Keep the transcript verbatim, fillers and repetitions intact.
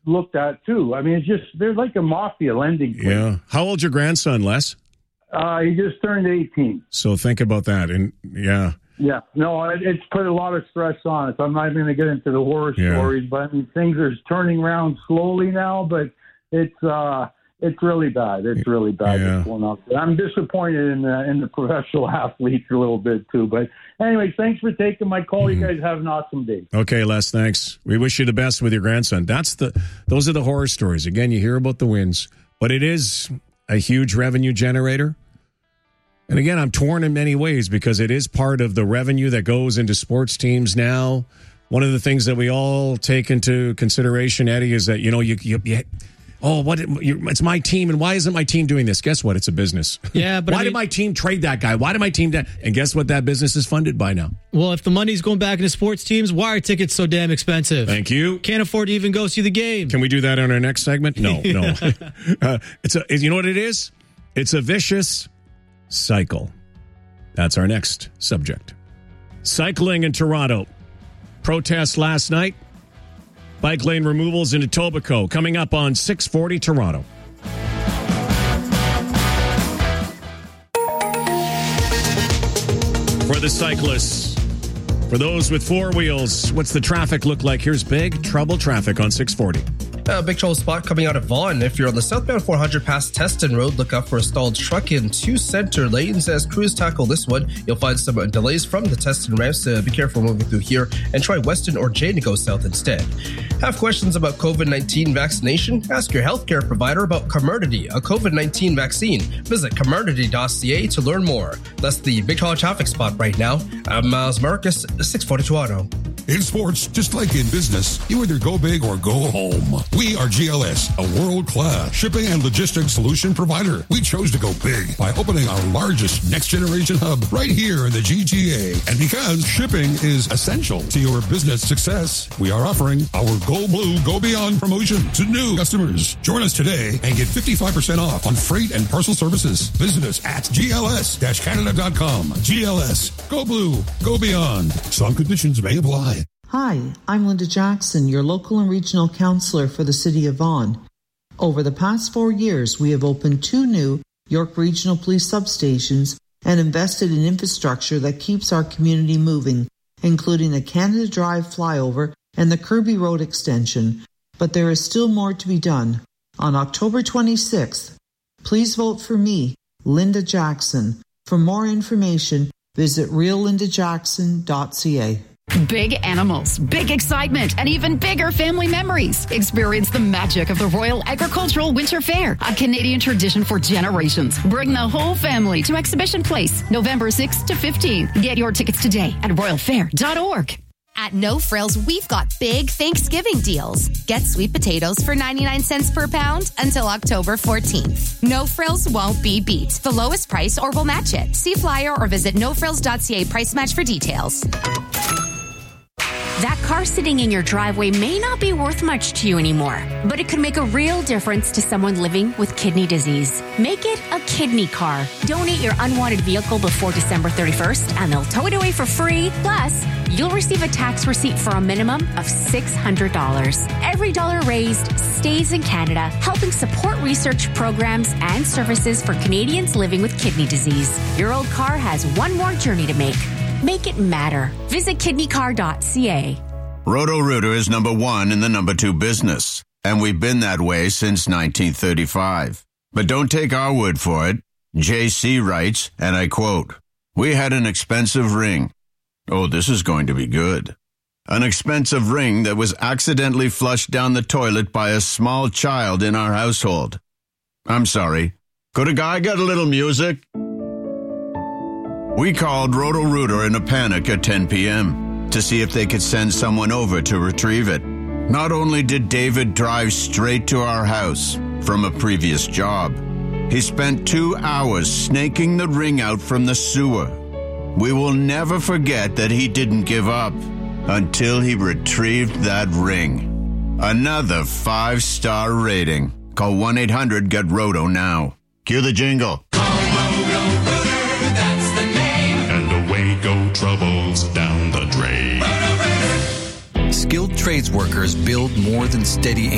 looked at too. I mean, it's just they're like a mafia lending place. Yeah. How old's your grandson, Les? Uh, he just turned eighteen. So think about that. And yeah. Yeah. No, it, it's put a lot of stress on us. I'm not even going to get into the horror Yeah. stories, but I mean, things are turning around slowly now, but it's uh, it's really bad. It's really bad. Yeah. What's going on. I'm disappointed in the, in the professional athletes a little bit too. But anyway, thanks for taking my call. Mm-hmm. You guys have an awesome day. Okay, Les, thanks. We wish you the best with your grandson. That's the those are the horror stories. Again, you hear about the wins, but it is a huge revenue generator. And again, I'm torn in many ways because it is part of the revenue that goes into sports teams now. One of the things that we all take into consideration, Eddie, is that, you know, you, you, you oh, what? It's my team, and why isn't my team doing this? Guess what? It's a business. Yeah, but why I mean, did my team trade that guy? Why did my team? Da- and guess what? That business is funded by now. Well, if the money's going back into sports teams, why are tickets so damn expensive? Thank you. Can't afford to even go see the game. Can we do that on our next segment? No, no. uh, it's a. You know what it is? It's a vicious cycle. That's our next subject. Cycling in Toronto. Protests last night. Bike lane removals in Etobicoke. Coming up on six forty Toronto. For the cyclists, for those with four wheels, what's the traffic look like? Here's big trouble traffic on six forty. A big trouble spot coming out of Vaughan. If you're on the southbound four hundred past Teston Road, look out for a stalled truck in two center lanes. As crews tackle this one, you'll find some delays from the Teston ramps. Uh, be careful moving through here and try Weston or Jane to go south instead. Have questions about COVID nineteen vaccination? Ask your healthcare provider about Comirnaty, a COVID nineteen vaccine. Visit comirnaty dot c a to learn more. That's the big trouble traffic spot right now. I'm Miles Marcus, six forty Toronto. In sports, just like in business, you either go big or go home. We are G L S, a world-class shipping and logistics solution provider. We chose to go big by opening our largest next-generation hub right here in the G T A. And because shipping is essential to your business success, we are offering our Go Blue, Go Beyond promotion to new customers. Join us today and get fifty-five percent off on freight and parcel services. Visit us at G L S Canada dot com. G L S, Go Blue, Go Beyond. Some conditions may apply. Hi, I'm Linda Jackson, your local and regional councillor for the City of Vaughan. Over the past four years, we have opened two new York Regional Police substations and invested in infrastructure that keeps our community moving, including the Canada Drive flyover and the Kirby Road extension. But there is still more to be done. On October twenty-sixth, please vote for me, Linda Jackson. For more information, visit real linda jackson dot c a. Big animals, big excitement, and even bigger family memories. Experience the magic of the Royal Agricultural Winter Fair, a Canadian tradition for generations. Bring the whole family to Exhibition Place, November sixth to fifteenth. Get your tickets today at royal fair dot org. At No Frills, we've got big Thanksgiving deals. Get sweet potatoes for ninety-nine cents per pound until October fourteenth. No Frills won't be beat. The lowest price or we'll match it. See flyer or visit no frills dot c a price match for details. That car sitting in your driveway may not be worth much to you anymore, but it could make a real difference to someone living with kidney disease. Make it a kidney car. Donate your unwanted vehicle before December thirty-first, and they'll tow it away for free. Plus, you'll receive a tax receipt for a minimum of six hundred dollars. Every dollar raised stays in Canada, helping support research programs and services for Canadians living with kidney disease. Your old car has one more journey to make. Make it matter. Visit kidney car dot c a. Roto-Rooter is number one in the number two business, and we've been that way since nineteen thirty-five. But don't take our word for it. J C writes, and I quote, "We had an expensive ring. Oh, this is going to be good. An expensive ring that was accidentally flushed down the toilet by a small child in our household. I'm sorry. Could a guy get a little music?" We called Roto-Rooter in a panic at ten p.m. to see if they could send someone over to retrieve it. Not only did David drive straight to our house from a previous job, he spent two hours snaking the ring out from the sewer. We will never forget that he didn't give up until he retrieved that ring. Another five-star rating. Call one eight hundred get roto now. Cue the jingle. Go troubles down the drain. Skilled trades workers build more than steady